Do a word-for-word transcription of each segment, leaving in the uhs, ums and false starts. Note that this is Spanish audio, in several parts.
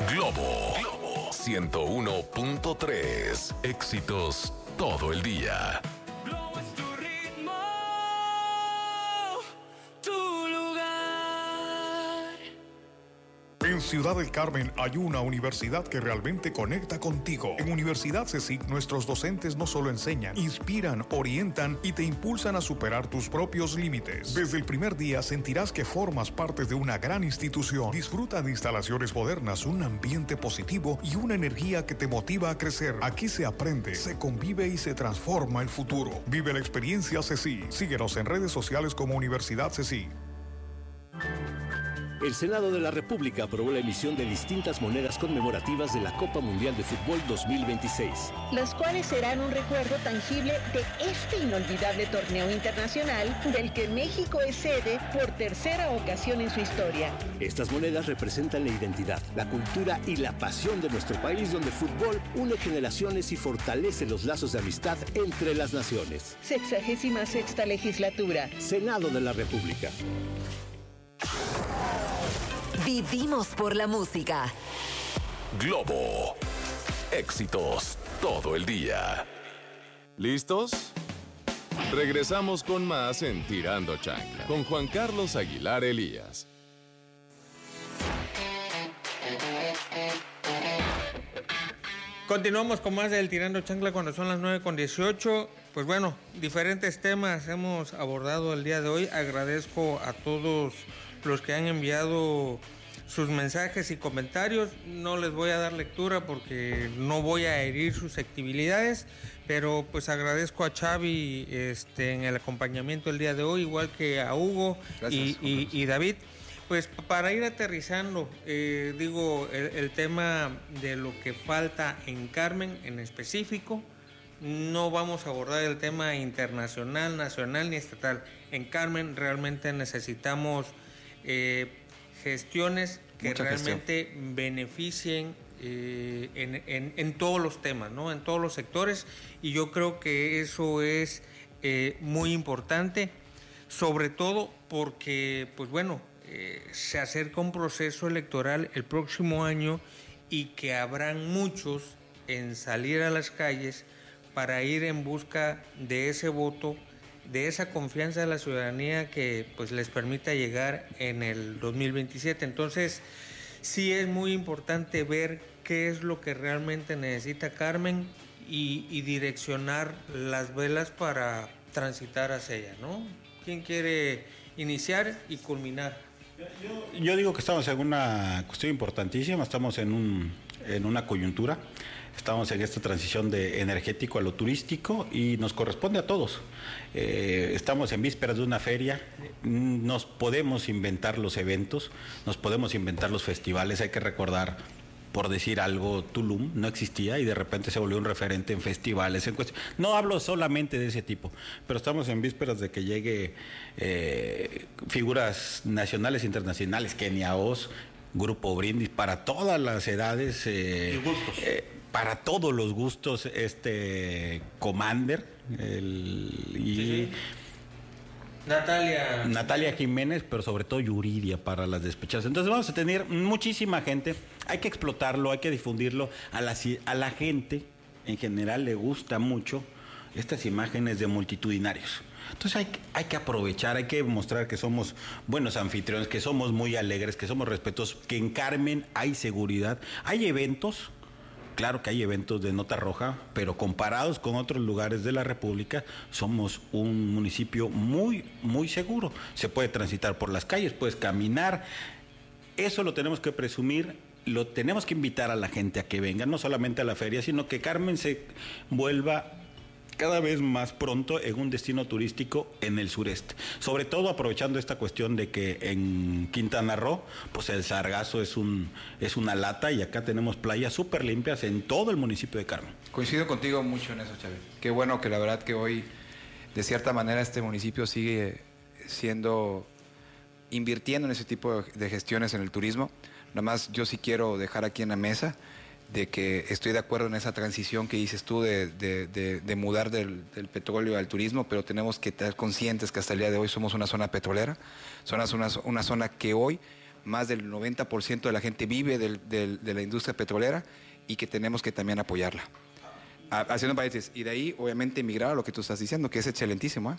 Globo, Globo ciento uno punto tres. Éxitos todo el día. Globo es tu ritmo, tu lugar. En Ciudad del Carmen hay una universidad que realmente conecta contigo. En Universidad CECIC, nuestros docentes no solo enseñan, inspiran, orientan y te impulsan a superar tus propios límites. Desde el primer día sentirás que formas parte de una gran institución. Disfruta de instalaciones modernas, un ambiente positivo y una energía que te motiva a crecer. Aquí se aprende, se convive y se transforma el futuro. Vive la experiencia CECIC. Síguenos en redes sociales como Universidad CECIC. El Senado de la República aprobó la emisión de distintas monedas conmemorativas de la Copa Mundial de Fútbol dos mil veintiséis. Las cuales serán un recuerdo tangible de este inolvidable torneo internacional del que México es sede por tercera ocasión en su historia. Estas monedas representan la identidad, la cultura y la pasión de nuestro país, donde el fútbol une generaciones y fortalece los lazos de amistad entre las naciones. Sexagésima sexta legislatura. Senado de la República. Vivimos por la música. Globo, éxitos todo el día. ¿Listos? Regresamos con más en Tirando Chancla, con Juan Carlos Aguilar Elías. Continuamos con más del Tirando Chancla cuando son las nueve con dieciocho. Pues bueno, diferentes temas hemos abordado el día de hoy. Agradezco a todos los que han enviado sus mensajes y comentarios. No les voy a dar lectura porque no voy a herir susceptibilidades, pero pues agradezco a Xavi este, en el acompañamiento el día de hoy, igual que a Hugo y, y, y David. Pues para ir aterrizando, eh, digo, el, el tema de lo que falta en Carmen en específico. No vamos a abordar el tema internacional, nacional ni estatal. En Carmen realmente necesitamos eh, gestiones que Mucha realmente gestión. beneficien eh, en, en, en todos los temas, ¿no? En todos los sectores, y yo creo que eso es eh, muy importante, sobre todo porque, pues bueno, eh, se acerca un proceso electoral el próximo año y que habrán muchos en salir a las calles para ir en busca de ese voto, de esa confianza de la ciudadanía que pues les permita llegar en el dos mil veintisiete. Entonces, sí es muy importante ver qué es lo que realmente necesita Carmen y, y direccionar las velas para transitar hacia ella, ¿no? ¿Quién quiere iniciar y culminar? Yo, yo digo que estamos en una cuestión importantísima, estamos en, un, en una coyuntura. Estamos en esta transición de energético a lo turístico y nos corresponde a todos. Eh, estamos en vísperas de una feria, nos podemos inventar los eventos, nos podemos inventar los festivales. Hay que recordar, por decir algo, Tulum no existía y de repente se volvió un referente en festivales. En cuestión. No hablo solamente de ese tipo, pero estamos en vísperas de que llegue eh, figuras nacionales e internacionales, Kenia Oz, Grupo Brindis, para todas las edades. Eh, y gustos. Eh, para todos los gustos, este Commander el, y sí, sí. Natalia Natalia Jiménez, pero sobre todo Yuridia para las despechadas. Entonces vamos a tener muchísima gente, hay que explotarlo, hay que difundirlo. A la, a la gente en general le gusta mucho estas imágenes de multitudinarios. Entonces hay, hay que aprovechar, hay que mostrar que somos buenos anfitriones, que somos muy alegres, que somos respetuosos, que en Carmen hay seguridad, hay eventos. Claro que hay eventos de nota roja, pero comparados con otros lugares de la República, somos un municipio muy, muy seguro. Se puede transitar por las calles, puedes caminar. Eso lo tenemos que presumir, lo tenemos que invitar a la gente a que venga, no solamente a la feria, sino que Carmen se vuelva cada vez más pronto en un destino turístico en el sureste, sobre todo aprovechando esta cuestión de que en Quintana Roo pues el sargazo es un es una lata y acá tenemos playas súper limpias en todo el municipio de Carmen. Coincido contigo mucho en eso, Xavi. Qué bueno que la verdad que hoy de cierta manera este municipio sigue siendo invirtiendo en ese tipo de gestiones en el turismo. Nada más yo sí quiero dejar aquí en la mesa de que estoy de acuerdo en esa transición que dices tú de, de, de, de mudar del, del petróleo al turismo, pero tenemos que estar conscientes que hasta el día de hoy somos una zona petrolera, somos una, una zona que hoy más del noventa por ciento de la gente vive del, del, de la industria petrolera y que tenemos que también apoyarla. A, haciendo paréntesis, y de ahí obviamente emigrar a lo que tú estás diciendo, que es excelentísimo, ¿eh?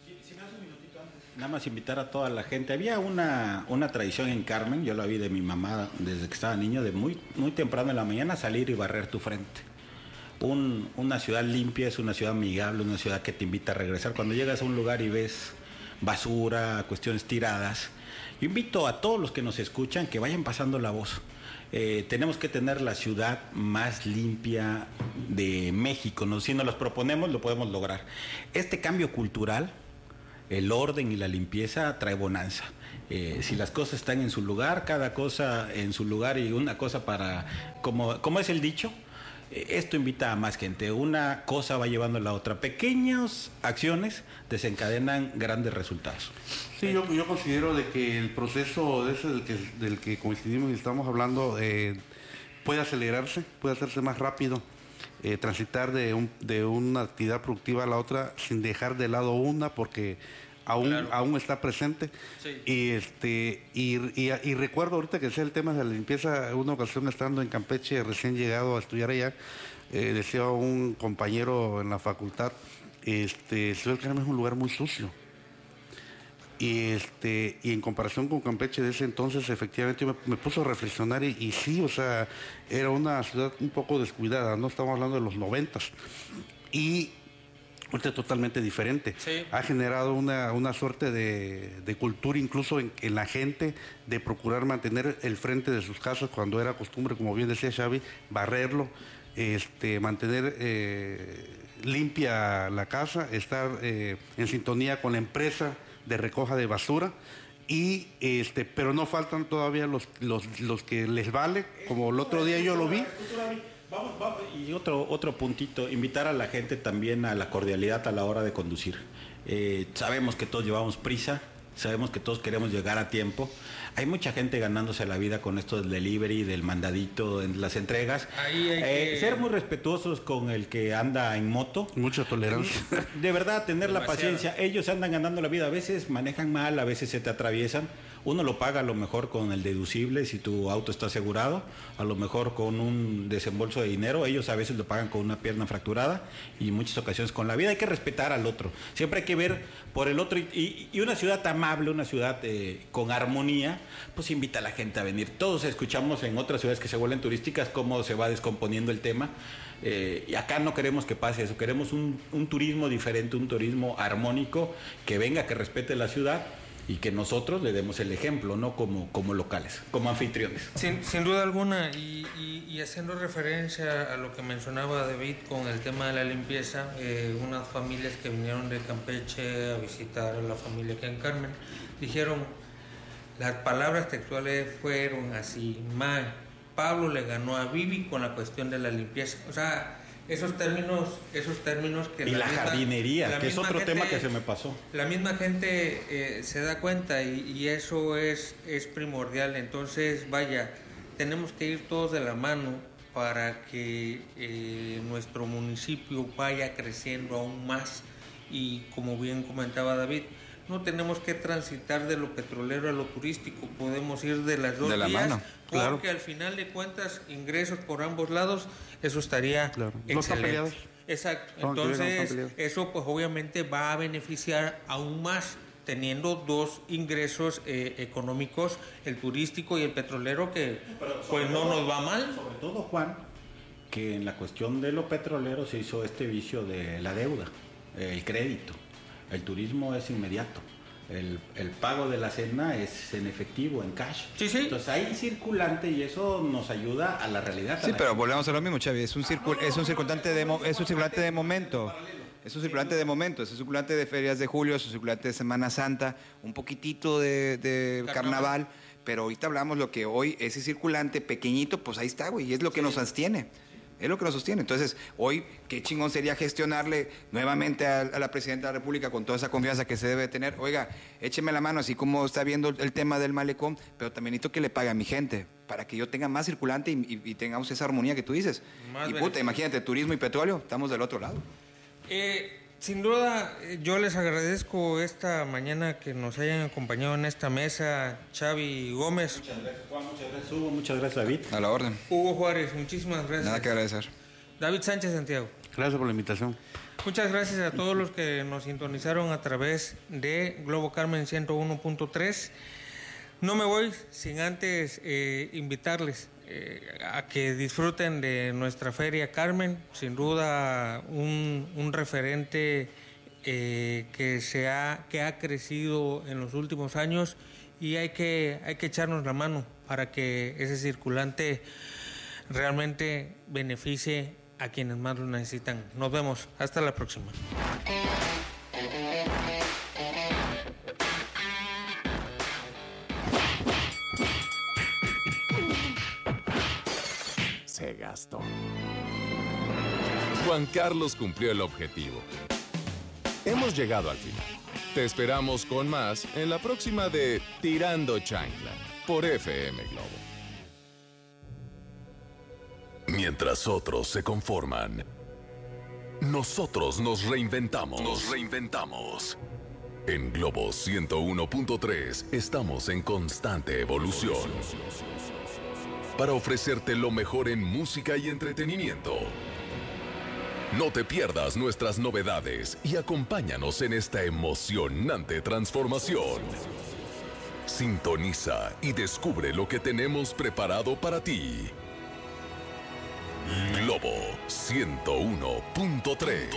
Nada más invitar a toda la gente. Había una, una tradición en Carmen, yo la vi de mi mamá desde que estaba niño, de muy, muy temprano en la mañana salir y barrer tu frente. Un, una ciudad limpia es una ciudad amigable, una ciudad que te invita a regresar. Cuando llegas a un lugar y ves basura, cuestiones tiradas, yo invito a todos los que nos escuchan que vayan pasando la voz. Eh, tenemos que tener la ciudad más limpia de México, ¿no? Si nos los proponemos, lo podemos lograr. Este cambio cultural, el orden y la limpieza trae bonanza. Eh, si las cosas están en su lugar, cada cosa en su lugar y una cosa para, como, como es el dicho, eh, esto invita a más gente. Una cosa va llevando a la otra. Pequeñas acciones desencadenan grandes resultados. Sí, yo, yo considero de que el proceso de ese del que, del que coincidimos y estamos hablando eh, puede acelerarse, puede hacerse más rápido. Eh, transitar de, un, de una actividad productiva a la otra sin dejar de lado una porque aún, claro. aún está presente. Sí. Y, este, y, y, y recuerdo ahorita que sea el tema de la limpieza, una ocasión estando en Campeche, recién llegado a estudiar allá, eh, decía un compañero en la facultad, este, Ciudad del Carmen es un lugar muy sucio. Y este y en comparación con Campeche de ese entonces, efectivamente me, me puso a reflexionar y, y sí, o sea, era una ciudad un poco descuidada, no estamos hablando de los noventas. Y ahorita totalmente diferente. Sí. Ha generado una, una suerte de, de cultura incluso en, en la gente de procurar mantener el frente de sus casas cuando era costumbre, como bien decía Xavi, barrerlo, este, mantener eh, limpia la casa, estar eh, en sintonía con la empresa de recoja de basura y este pero no faltan todavía los los, los que les vale, como el otro día yo lo vi. Vamos, vamos. Y otro otro puntito, invitar a la gente también a la cordialidad a la hora de conducir. Eh, sabemos que todos llevamos prisa, sabemos que todos queremos llegar a tiempo. Hay mucha gente ganándose la vida con esto del delivery, del mandadito, en las entregas. Ahí hay eh, que... Ser muy respetuosos con el que anda en moto. Mucha tolerancia. De verdad, tener Demasiado. la paciencia. Ellos andan ganando la vida. A veces manejan mal, a veces se te atraviesan. Uno lo paga a lo mejor con el deducible si tu auto está asegurado, a lo mejor con un desembolso de dinero. Ellos a veces lo pagan con una pierna fracturada y en muchas ocasiones con la vida. Hay que respetar al otro. Siempre hay que ver por el otro. Y, y una ciudad amable, una ciudad eh, con armonía, pues invita a la gente a venir. Todos escuchamos en otras ciudades que se vuelven turísticas cómo se va descomponiendo el tema. Eh, y acá no queremos que pase eso. Queremos un, un turismo diferente, un turismo armónico, que venga, que respete la ciudad y que nosotros le demos el ejemplo, ¿no? Como, como locales, como anfitriones. Sin, sin duda alguna, y, y, y haciendo referencia a lo que mencionaba David con el tema de la limpieza, eh, unas familias que vinieron de Campeche a visitar a la familia aquí en Carmen, dijeron, las palabras textuales fueron así, ma, Pablo le ganó a Vivi con la cuestión de la limpieza. O sea, esos términos, esos términos que... Y la, la misma, jardinería, la que es otro gente, tema que se me pasó. La misma gente eh, se da cuenta y, y eso es, es primordial. Entonces, vaya, tenemos que ir todos de la mano para que eh, nuestro municipio vaya creciendo aún más. Y como bien comentaba David, no tenemos que transitar de lo petrolero a lo turístico, podemos ir de las dos de la vías, mano, claro. Porque al final de cuentas, ingresos por ambos lados, eso estaría claro. excelente. No Exacto. Entonces, no eso pues obviamente va a beneficiar aún más teniendo dos ingresos eh, económicos, el turístico y el petrolero, que pues no todo, nos va mal. Sobre todo, Juan, que en la cuestión de lo petrolero se hizo este vicio de la deuda, el crédito. El turismo es inmediato. El, el pago de la cena es en efectivo, en cash. Sí, sí. Entonces hay circulante y eso nos ayuda a la realidad. Sí, pero volvemos a lo mismo, Xavi. Es un, circul, es un circulante de, es un circulante de momento. Es un circulante de momento. Es un circulante de ferias de julio, es un circulante de Semana Santa, un poquitito de, de carnaval. carnaval. Pero ahorita hablamos lo que hoy, ese circulante pequeñito, pues ahí está, güey. Y es lo que sí. nos sostiene. Es lo que nos sostiene. Entonces, hoy, qué chingón sería gestionarle nuevamente a, a la Presidenta de la República con toda esa confianza que se debe tener. Oiga, écheme la mano, así como está viendo el tema del malecón, pero también necesito que le pague a mi gente, para que yo tenga más circulante y, y, y tengamos esa armonía que tú dices. Más y puta, imagínate, turismo y petróleo, estamos del otro lado. Eh, Sin duda, yo les agradezco esta mañana que nos hayan acompañado en esta mesa, Xavi Gómez. Muchas gracias, Juan. Muchas gracias, Hugo. Muchas gracias, David. A la orden. Hugo Juárez, muchísimas gracias. Nada que agradecer. David Sánchez Santiago. Gracias por la invitación. Muchas gracias a todos los que nos sintonizaron a través de Globo Carmen ciento uno punto tres. No me voy sin antes eh, invitarles eh, a que disfruten de nuestra Feria Carmen, sin duda un, un referente eh, que, se ha, que ha crecido en los últimos años y hay que, hay que echarnos la mano para que ese circulante realmente beneficie a quienes más lo necesitan. Nos vemos, hasta la próxima. Se gastó. Juan Carlos cumplió el objetivo. Hemos llegado al final. Te esperamos con más en la próxima de Tirando Chancla por F M Globo. Mientras otros se conforman, nosotros nos reinventamos. Nos reinventamos. En Globo ciento uno punto tres estamos en constante evolución. Para ofrecerte lo mejor en música y entretenimiento. No te pierdas nuestras novedades y acompáñanos en esta emocionante transformación. Sintoniza y descubre lo que tenemos preparado para ti. Globo ciento uno punto tres.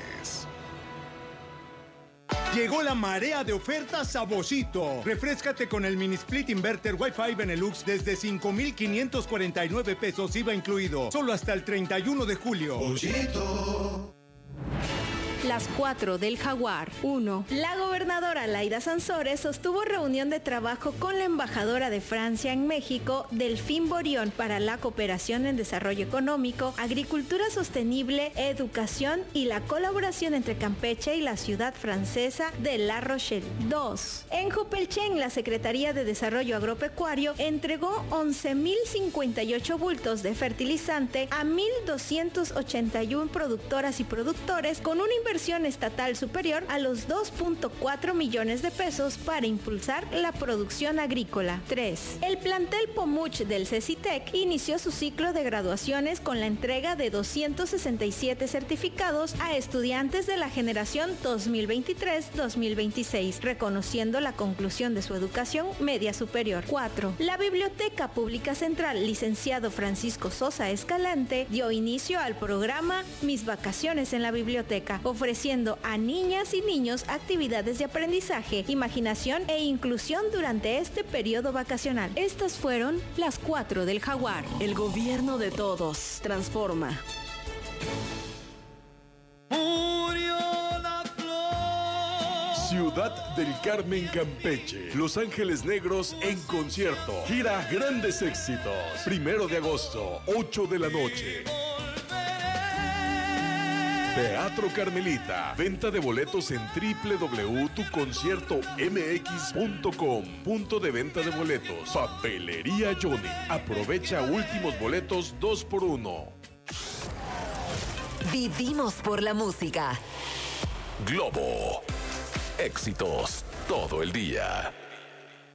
Llegó la marea de ofertas a Boschito. Refréscate con el mini split inverter Wi-Fi Benelux desde cinco mil quinientos cuarenta y nueve pesos I V A incluido. Solo hasta el treinta y uno de julio. Boschito. Las cuatro del Jaguar. uno. La gobernadora Laida Sansores sostuvo reunión de trabajo con la embajadora de Francia en México, Delphine Borion, para la cooperación en desarrollo económico, agricultura sostenible, educación y la colaboración entre Campeche y la ciudad francesa de La Rochelle. dos. En Jopelchen, la Secretaría de Desarrollo Agropecuario entregó once mil cincuenta y ocho bultos de fertilizante a mil doscientos ochenta y uno productoras y productores con una inversión inversión estatal superior a los dos punto cuatro millones de pesos para impulsar la producción agrícola. tres. El plantel Pomuch del CECITEC inició su ciclo de graduaciones con la entrega de doscientos sesenta y siete certificados a estudiantes de la generación dos mil veintitrés dos mil veintiséis, reconociendo la conclusión de su educación media superior. cuatro. La Biblioteca Pública Central, licenciado Francisco Sosa Escalante, dio inicio al programa Mis Vacaciones en la Biblioteca, ofreciendo a niñas y niños actividades de aprendizaje, imaginación e inclusión durante este periodo vacacional. Estas fueron las cuatro del Jaguar. El gobierno de todos transforma. Murió la flor. Ciudad del Carmen, Campeche. Los Ángeles Negros en concierto. Gira Grandes Éxitos. Primero de agosto, ocho de la noche. Teatro Carmelita. Venta de boletos en doble u doble u doble u punto tu concierto m x punto com. Punto de venta de boletos. Papelería Johnny. Aprovecha últimos boletos dos por uno. Vivimos por la música. Globo. Éxitos todo el día.